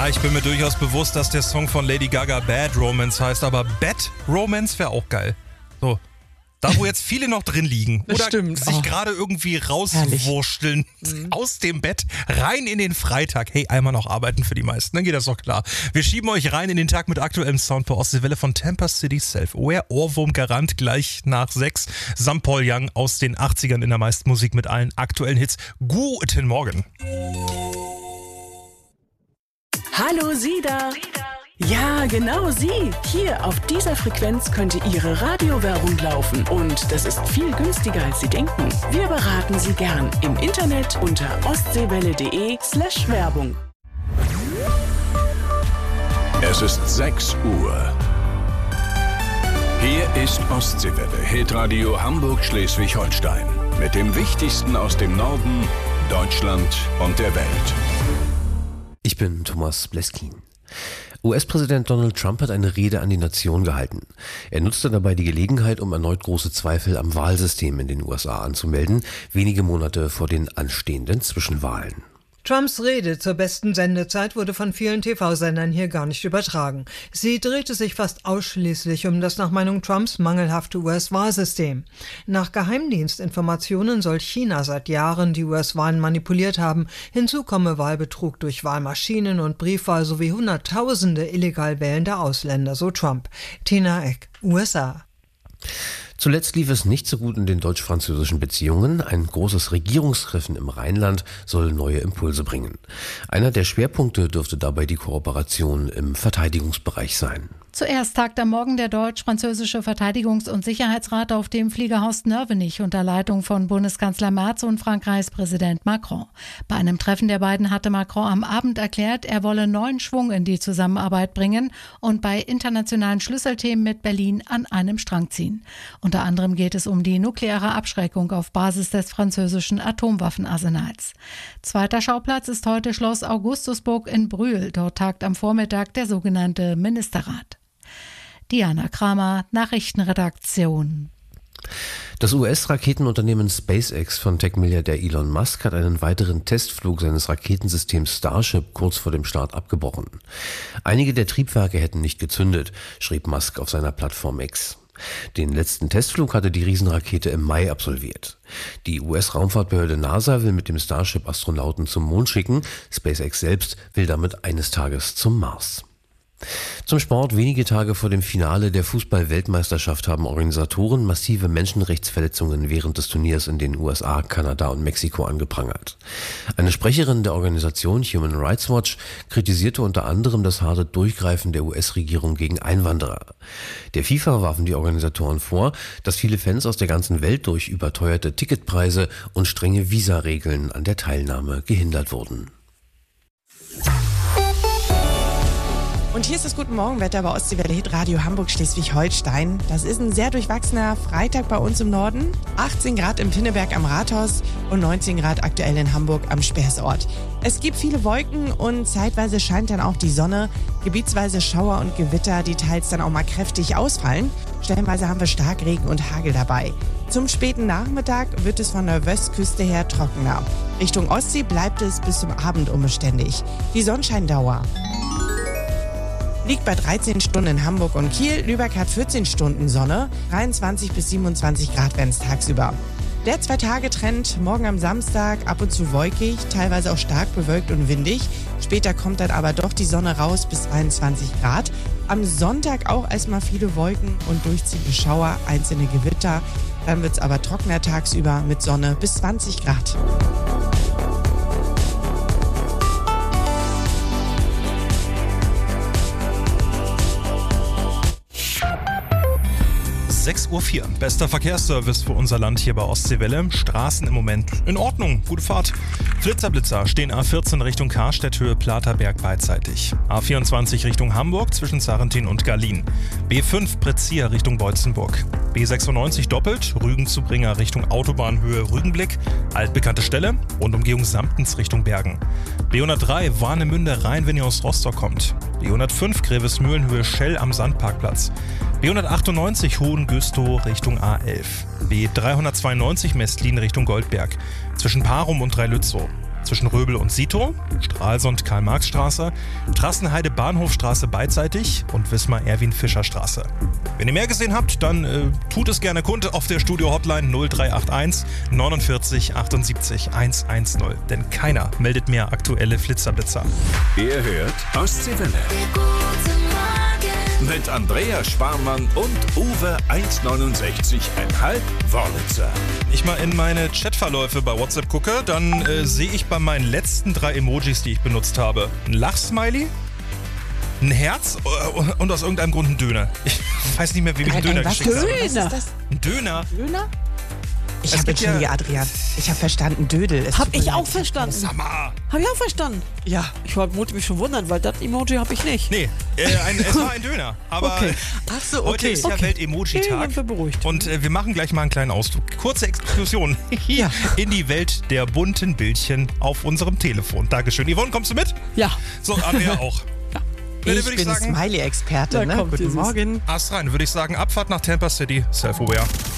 Ja, ich bin mir durchaus bewusst, dass der Song von Lady Gaga Bad Romance heißt, aber Bad Romance wäre auch geil. So, da wo jetzt viele noch drin liegen oder sich gerade irgendwie rauswursteln aus dem Bett, rein in den Freitag. Hey, einmal noch arbeiten für die meisten, dann geht das doch klar. Wir schieben euch rein in den Tag mit aktuellem Sound bei Ostseewelle von Tampa City Self-Aware, Ohrwurm-Garant gleich nach 6. Sam Paul Young aus den 80ern in der meisten Musik mit allen aktuellen Hits. Guten Morgen. Hallo Sie da! Ja, genau Sie! Hier auf dieser Frequenz könnte Ihre Radiowerbung laufen und das ist viel günstiger als Sie denken. Wir beraten Sie gern im Internet unter ostseewelle.de/Werbung. Es ist 6 Uhr. Hier ist Ostseewelle, Hitradio Hamburg-Schleswig-Holstein. Mit dem Wichtigsten aus dem Norden, Deutschland und der Welt. Ich bin Thomas Bleskin. US-Präsident Donald Trump hat eine Rede an die Nation gehalten. Er nutzte dabei die Gelegenheit, um erneut große Zweifel am Wahlsystem in den USA anzumelden, wenige Monate vor den anstehenden Zwischenwahlen. Trumps Rede zur besten Sendezeit wurde von vielen TV-Sendern hier gar nicht übertragen. Sie drehte sich fast ausschließlich um das nach Meinung Trumps mangelhafte US-Wahlsystem. Nach Geheimdienstinformationen soll China seit Jahren die US-Wahlen manipuliert haben. Hinzu komme Wahlbetrug durch Wahlmaschinen und Briefwahl sowie Hunderttausende illegal wählende Ausländer, so Trump. Tina Eck, USA. Zuletzt lief es nicht so gut in den deutsch-französischen Beziehungen. Ein großes Regierungstreffen im Rheinland soll neue Impulse bringen. Einer der Schwerpunkte dürfte dabei die Kooperation im Verteidigungsbereich sein. Zuerst tagt am Morgen der deutsch-französische Verteidigungs- und Sicherheitsrat auf dem Fliegerhorst Nörvenich unter Leitung von Bundeskanzler Merz und Frankreichs Präsident Macron. Bei einem Treffen der beiden hatte Macron am Abend erklärt, er wolle neuen Schwung in die Zusammenarbeit bringen und bei internationalen Schlüsselthemen mit Berlin an einem Strang ziehen. Unter anderem geht es um die nukleare Abschreckung auf Basis des französischen Atomwaffenarsenals. Zweiter Schauplatz ist heute Schloss Augustusburg in Brühl. Dort tagt am Vormittag der sogenannte Ministerrat. Diana Kramer, Nachrichtenredaktion. Das US-Raketenunternehmen SpaceX von Tech-Milliardär Elon Musk hat einen weiteren Testflug seines Raketensystems Starship kurz vor dem Start abgebrochen. Einige der Triebwerke hätten nicht gezündet, schrieb Musk auf seiner Plattform X. Den letzten Testflug hatte die Riesenrakete im Mai absolviert. Die US-Raumfahrtbehörde NASA will mit dem Starship Astronauten zum Mond schicken. SpaceX selbst will damit eines Tages zum Mars. Zum Sport. Wenige Tage vor dem Finale der Fußball-Weltmeisterschaft haben Organisatoren massive Menschenrechtsverletzungen während des Turniers in den USA, Kanada und Mexiko angeprangert. Eine Sprecherin der Organisation Human Rights Watch kritisierte unter anderem das harte Durchgreifen der US-Regierung gegen Einwanderer. Der FIFA warfen die Organisatoren vor, dass viele Fans aus der ganzen Welt durch überteuerte Ticketpreise und strenge Visaregeln an der Teilnahme gehindert wurden. Und hier ist das Guten Morgen-Wetter bei Ostseewelle Hitradio Hamburg-Schleswig-Holstein. Das ist ein sehr durchwachsener Freitag bei uns im Norden. 18 Grad im Pinneberg am Rathaus und 19 Grad aktuell in Hamburg am Speersort. Es gibt viele Wolken und zeitweise scheint dann auch die Sonne. Gebietsweise Schauer und Gewitter, die teils dann auch mal kräftig ausfallen. Stellenweise haben wir Starkregen und Hagel dabei. Zum späten Nachmittag wird es von der Westküste her trockener. Richtung Ostsee bleibt es bis zum Abend unbeständig. Die Sonnenscheindauer liegt bei 13 Stunden in Hamburg und Kiel. Lübeck hat 14 Stunden Sonne, 23 bis 27 Grad werden es tagsüber. Der 2-Tage-Trend, morgen am Samstag ab und zu wolkig, teilweise auch stark bewölkt und windig. Später kommt dann aber doch die Sonne raus bis 22 Grad. Am Sonntag auch erstmal viele Wolken und durchziehende Schauer, einzelne Gewitter. Dann wird es aber trockener tagsüber mit Sonne bis 20 Grad. 6:04 Uhr. Bester Verkehrsservice für unser Land hier bei Ostseewelle. Straßen im Moment in Ordnung. Gute Fahrt. Flitzer stehen A14 Richtung Karstädt, Höhe Platerberg beidseitig. A24 Richtung Hamburg zwischen Sarrentin und Garlin. B5 Prezia Richtung Beutzenburg. B96 doppelt, Rügen zu Bringer Richtung Autobahnhöhe Rügenblick. Altbekannte Stelle und Umgehung Samtens Richtung Bergen. B103 Warnemünde Rhein, wenn ihr aus Rostock kommt. B105 Grevesmühlenhöhe Schell am Sandparkplatz. B198 Hohengüstow Richtung A11. B392 Mestlin Richtung Goldberg. Zwischen Parum und Dreilützow. zwischen Röbel und Sito, Stralsund Karl-Marx-Straße, Trassenheide Bahnhofstraße beidseitig und Wismar-Erwin-Fischer-Straße. Wenn ihr mehr gesehen habt, dann tut es gerne kund auf der Studio-Hotline 0381 49 78 110. Denn keiner meldet mehr aktuelle Flitzerblitzer. Ihr hört Ostseewelle. Mit Andrea Sparmann und Uwe 1,69,5 Wörlitzer. Ich mal in meine Chatverläufe bei WhatsApp gucke, dann sehe ich bei meinen letzten 3 Emojis, die ich benutzt habe, ein Lachsmiley, ein Herz und aus irgendeinem Grund ein Döner. Ich weiß nicht mehr, wie ich einen Döner geschickt habe. Was ist das? Ein Döner? Döner? Entschuldige, Adrian. Ich habe verstanden, Dödel. Hab ich auch verstanden. Summer. Hab ich auch verstanden. Ja. Ich wollte mich schon wundern, weil das Emoji habe ich nicht. Nee, es war ein Döner. Aber Okay. Ach so, heute ist ja Welt-Emoji-Tag. Ich bin beruhigt. Und wir machen gleich mal einen kleinen Ausflug. Kurze Exkursion hier in die Welt der bunten Bildchen auf unserem Telefon. Dankeschön. Yvonne, kommst du mit? Ja. So, Andrea auch. Ich Würde bin Smiley-Experte, Da ne? kommt Guten dieses. Morgen. Ast rein, würde ich sagen, Abfahrt nach Tampa City, self-aware.